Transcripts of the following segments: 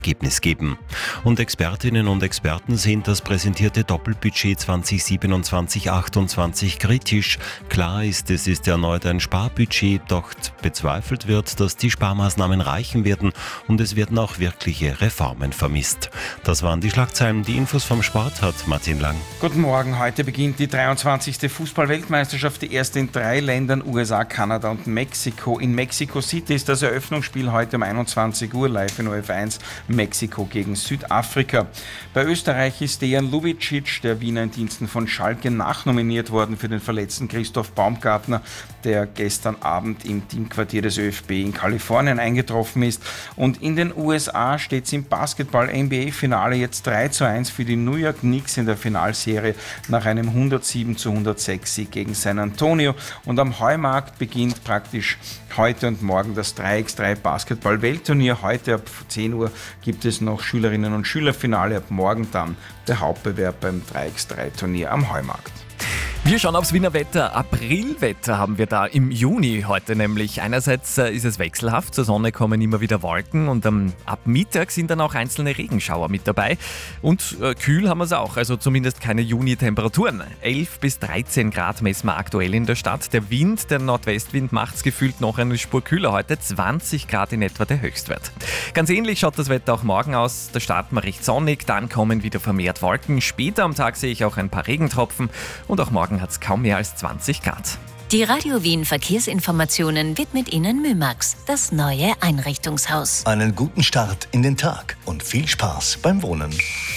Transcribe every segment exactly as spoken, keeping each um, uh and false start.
Ergebnis geben. Und Expertinnen und Experten sehen das präsentierte Doppelbudget zwanzig siebenundzwanzig achtundzwanzig kritisch. Klar ist, es ist erneut ein Sparbudget, doch bezweifelt wird, dass die Sparmaßnahmen reichen werden und es werden auch wirkliche Reformen vermisst. Das waren die Schlagzeilen. Die Infos vom Sport hat Martin Lang. Guten Morgen, heute beginnt die dreiundzwanzigste Fußball-Weltmeisterschaft, die erste in drei Ländern, U S A, Kanada und Mexiko. In Mexico City ist das Eröffnungsspiel heute um einundzwanzig Uhr live in O F eins. Mexiko gegen Südafrika. Bei Österreich ist Dejan Lubicic, der Wiener in Diensten von Schalke, nachnominiert worden für den verletzten Christoph Baumgartner, der gestern Abend im Teamquartier des ÖFB in Kalifornien eingetroffen ist. Und in den U S A steht es im Basketball-N B A-Finale jetzt drei zu eins für die New York Knicks in der Finalserie nach einem hundertsieben zu hundertsechs Sieg gegen San Antonio. Und am Heumarkt beginnt praktisch heute und morgen das drei gegen drei Basketball-Weltturnier. Heute ab zehn Uhr gibt es noch Schülerinnen- und Schülerfinale, ab morgen dann der Hauptbewerb beim drei gegen drei Turnier am Heumarkt. Wir schauen aufs Wiener Wetter. Aprilwetter haben wir da im Juni heute nämlich. Einerseits ist es wechselhaft, zur Sonne kommen immer wieder Wolken und ähm, ab Mittag sind dann auch einzelne Regenschauer mit dabei. Und äh, kühl haben wir es auch, also zumindest keine Juni-Temperaturen. elf bis dreizehn Grad messen wir aktuell in der Stadt. Der Wind, der Nordwestwind, macht es gefühlt noch eine Spur kühler heute. zwanzig Grad in etwa der Höchstwert. Ganz ähnlich schaut das Wetter auch morgen aus. Da starten wir recht sonnig, dann kommen wieder vermehrt Wolken. Später am Tag sehe ich auch ein paar Regentropfen und auch morgen hat es kaum mehr als zwanzig Grad. Die Radio Wien Verkehrsinformationen widmet Ihnen Mymax, das neue Einrichtungshaus. Einen guten Start in den Tag und viel Spaß beim Wohnen.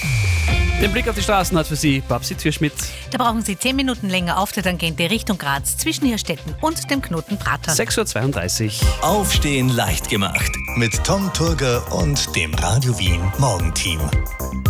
Den Blick auf die Straßen hat für Sie Babsi Türschmidt. Da brauchen Sie zehn Minuten länger auf der Tangente Richtung Graz zwischen Hirstetten und dem Knoten Prater. sechs Uhr zweiunddreißig. Aufstehen leicht gemacht mit Tom Turger und dem Radio Wien Morgenteam.